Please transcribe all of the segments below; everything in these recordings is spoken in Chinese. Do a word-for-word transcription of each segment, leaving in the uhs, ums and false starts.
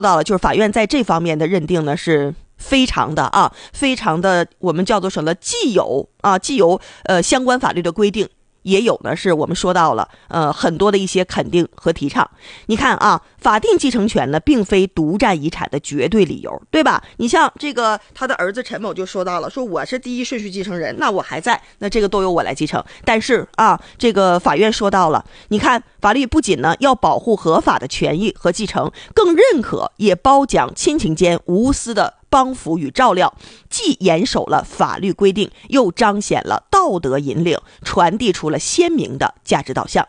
到了，就是法院在这方面的认定呢是非常的啊，非常的我们叫做什么？既有啊，既有呃相关法律的规定。也有呢，是我们说到了，呃，很多的一些肯定和提倡。你看啊，法定继承权呢，并非独占遗产的绝对理由，对吧？你像这个他的儿子陈某就说到了，说我是第一顺序继承人，那我还在，那这个都由我来继承。但是啊，这个法院说到了，你看法律不仅呢要保护合法的权益和继承，更认可也褒奖亲情间无私的帮扶与照料，既严守了法律规定，又彰显了道德引领，传递出了鲜明的价值导向。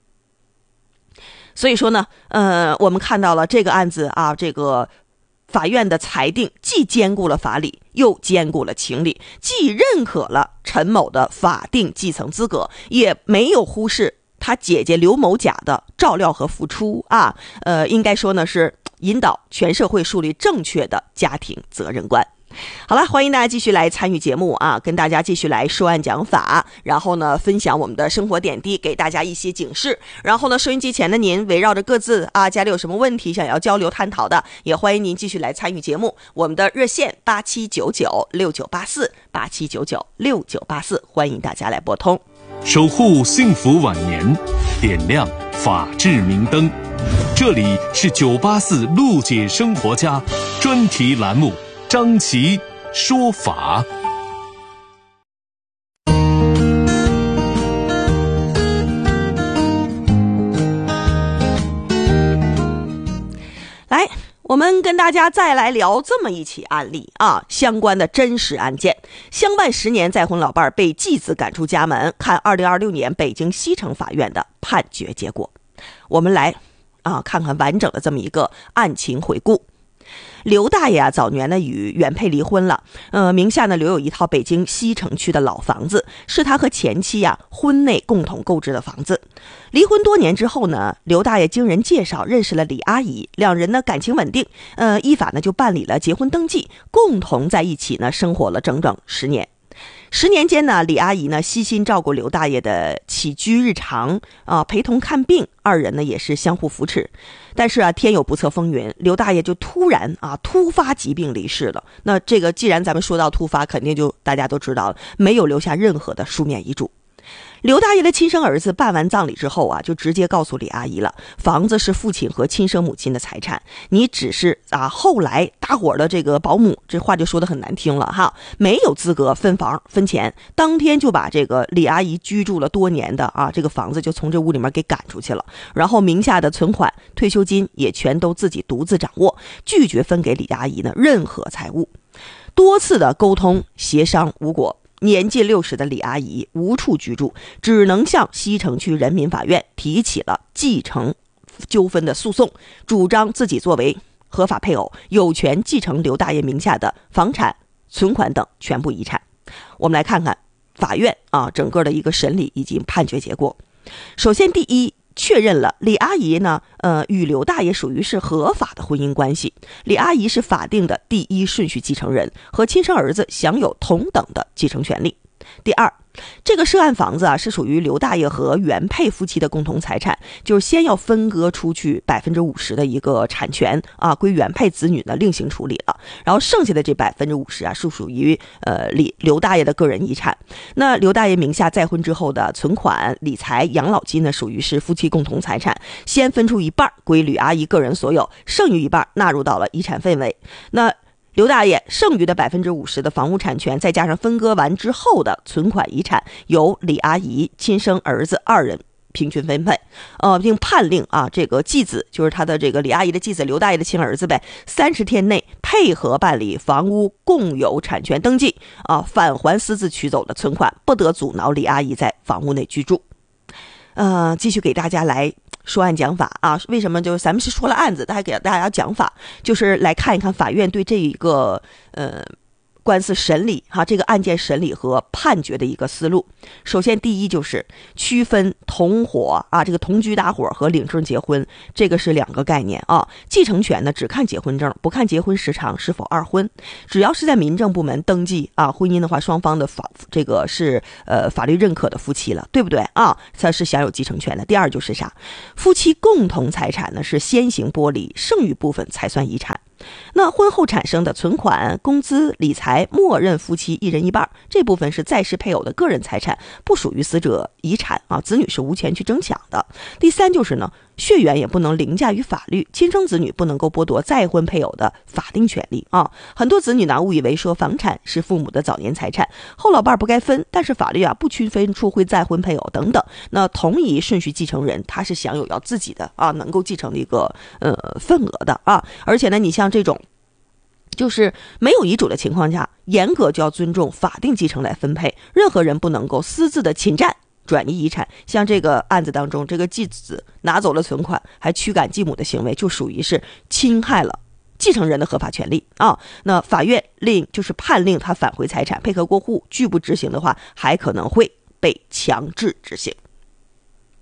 所以说呢，呃，我们看到了这个案子啊，这个法院的裁定既兼顾了法理，又兼顾了情理，既认可了陈某的法定继承资格，也没有忽视他姐姐刘某甲的照料和付出啊，呃，应该说呢是引导全社会树立正确的家庭责任观。好了，欢迎大家继续来参与节目啊，跟大家继续来说案讲法，然后呢分享我们的生活点滴，给大家一些警示。然后呢收音机前的您围绕着各自啊家里有什么问题想要交流探讨的，也欢迎您继续来参与节目。我们的热线八七九九六九八四 八七九九六九八四，欢迎大家来拨通。 守护幸福晚年，点亮法治明灯。这里是九八四路解生活家专题栏目，张琪说法。 来，我们跟大家再来聊这么一起案例啊，相关的真实案件。相伴十年再婚老伴儿被继子赶出家门，看二零二六年北京西城法院的判决结果。我们来啊看看完整的这么一个案情回顾。刘大爷啊，早年呢与原配离婚了，呃，名下呢留有一套北京西城区的老房子，是他和前妻啊婚内共同购置的房子。离婚多年之后呢，刘大爷经人介绍认识了李阿姨，两人呢感情稳定，呃，依法呢就办理了结婚登记，共同在一起呢生活了整整十年。十年间呢，李阿姨呢悉心照顾刘大爷的起居日常啊，陪同看病，二人呢也是相互扶持。但是啊，天有不测风云，刘大爷就突然啊突发疾病离世了。那这个既然咱们说到突发，肯定就大家都知道了，没有留下任何的书面遗嘱。刘大爷的亲生儿子办完葬礼之后啊，就直接告诉李阿姨了，房子是父亲和亲生母亲的财产，你只是啊后来大伙的这个保姆，这话就说得很难听了哈，没有资格分房分钱。当天就把这个李阿姨居住了多年的啊这个房子就从这屋里面给赶出去了，然后名下的存款、退休金也全都自己独自掌握，拒绝分给李阿姨呢任何财物。多次的沟通协商无果。年近六十的李阿姨无处居住，只能向西城区人民法院提起了继承纠纷的诉讼，主张自己作为合法配偶，有权继承刘大爷名下的房产、存款等全部遗产。我们来看看法院啊整个的一个审理以及判决结果。首先，第一，确认了李阿姨呢，呃，与刘大爷属于是合法的婚姻关系。李阿姨是法定的第一顺序继承人，和亲生儿子享有同等的继承权利。第二，这个涉案房子啊是属于刘大爷和原配夫妻的共同财产，就是先要分割出去百分之五十的一个产权啊，归原配子女呢另行处理了，然后剩下的这百分之五十啊是属于呃李刘大爷的个人遗产。那刘大爷名下再婚之后的存款、理财、养老金呢，属于是夫妻共同财产，先分出一半归吕阿姨个人所有，剩余一半纳入到了遗产分为。那刘大爷剩余的百分之五十的房屋产权，再加上分割完之后的存款遗产，由李阿姨亲生儿子二人平均分配，呃，并判令啊，这个继子就是他的这个李阿姨的继子刘大爷的亲儿子呗，三十天内配合办理房屋共有产权登记啊，返还私自取走的存款，不得阻挠李阿姨在房屋内居住。呃，继续给大家来说案讲法啊，为什么就咱们是说了案子，还给大家讲法，就是来看一看法院对这一个呃官司审理哈、啊，这个案件审理和判决的一个思路。首先，第一就是区分同伙啊，这个同居搭伙和领证结婚，这个是两个概念啊。继承权呢，只看结婚证，不看结婚时长是否二婚。只要是在民政部门登记啊婚姻的话，双方的法这个是呃法律认可的夫妻了，对不对啊？它是享有继承权的。第二就是啥，夫妻共同财产呢是先行剥离，剩余部分才算遗产。那婚后产生的存款、工资、理财，默认夫妻一人一半，这部分是在世配偶的个人财产，不属于死者遗产啊，子女是无权去争抢的。第三就是呢，血缘也不能凌驾于法律，亲生子女不能够剥夺再婚配偶的法定权利啊。很多子女呢误以为说房产是父母的早年财产，后老伴不该分，但是法律啊不区分出会再婚配偶等等。那同一顺序继承人他是享有要自己的啊能够继承的一个呃份额的啊，而且呢，你像这种就是没有遗嘱的情况下，严格就要尊重法定继承来分配，任何人不能够私自的侵占转移遗产。像这个案子当中，这个继子拿走了存款还驱赶继母的行为，就属于是侵害了继承人的合法权利啊。那法院令就是判令他返回财产，配合过户拒不执行的话，还可能会被强制执行。